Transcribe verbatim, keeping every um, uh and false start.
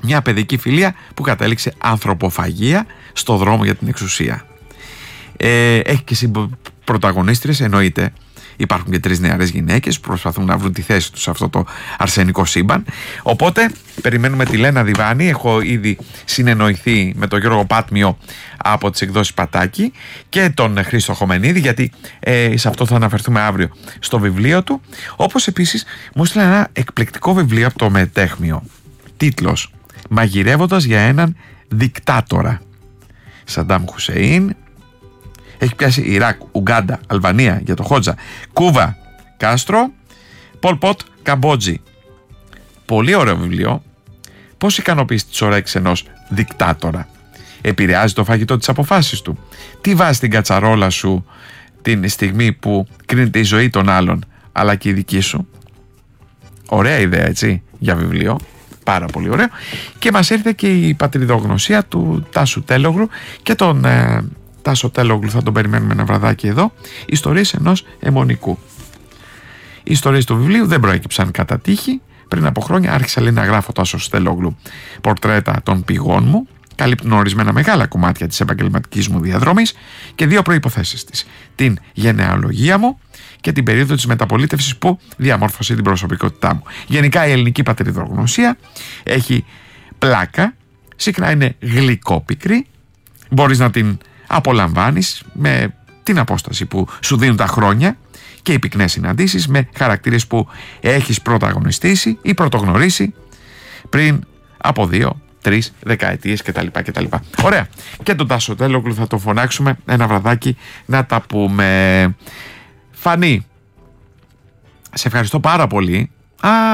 Μια παιδική φιλία που κατέληξε ανθρωποφαγία στο δρόμο για την εξουσία. Ε, έχει και συμπρωταγωνίστριες, εννοείται. Υπάρχουν και τρεις νεαρές γυναίκες που προσπαθούν να βρουν τη θέση τους σε αυτό το αρσενικό σύμπαν. Οπότε περιμένουμε τη Λένα Διβάνη. Έχω ήδη συνεννοηθεί με τον Γιώργο Πάτμιο από τις εκδόσεις Πατάκη και τον Χρήστο Χομενίδη, γιατί ε, σε αυτό θα αναφερθούμε αύριο στο βιβλίο του. Όπως επίσης μου έστειλε ένα εκπληκτικό βιβλίο από το Μετέχμιο. Τίτλος «Μαγειρεύοντας για έναν δικτάτορα». Σαντάμ Χουσεΐν. Έχει πιάσει Ιράκ, Ουγκάντα, Αλβανία για το Χότζα, Κούβα, Κάστρο, Πολ Πότ, Καμπότζη. Πολύ ωραίο βιβλίο. Πώς ικανοποιείς τις ωρέξεις ενός δικτάτορα? Επηρεάζει το φαγητό της αποφάσεις του? Τι βάζει στην κατσαρόλα σου την στιγμή που κρίνεται η ζωή των άλλων αλλά και η δική σου? Ωραία ιδέα, έτσι, για βιβλίο. Πάρα πολύ ωραίο. Και μας ήρθε και η πατριδογνωσία του Τάσου Τέλογλου και τον ε, Τάσο Τέλογλου θα τον περιμένουμε ένα βραδάκι εδώ. Ιστορίες ενός αιμονικού. Οι ιστορίες του βιβλίου δεν προέκυψαν κατά τύχη. Πριν από χρόνια άρχισα, λέει, να γράφω Τάσο Τέλογλου πορτρέτα των πηγών μου. Καλύπτουν ορισμένα μεγάλα κομμάτια της επαγγελματικής μου διαδρομής και δύο προϋποθέσεις της. Την γενεαλογία μου και την περίοδο της μεταπολίτευσης που διαμόρφωσε την προσωπικότητά μου. Γενικά η ελληνική πατριδογνωσία έχει πλάκα, συχνά είναι γλυκόπικρη, μπορείς να την απολαμβάνεις με την απόσταση που σου δίνουν τα χρόνια και οι πυκνές συναντήσεις με χαρακτήρες που έχεις πρωταγωνιστήσει ή πρωτογνωρίσει πριν από δύο, τρεις δεκαετίες κτλ. κτλ. Ωραία. Και τον Τάσο Τέλογλου θα τον φωνάξουμε ένα βραδάκι να τα πούμε. Φανή, σε ευχαριστώ πάρα πολύ. Α,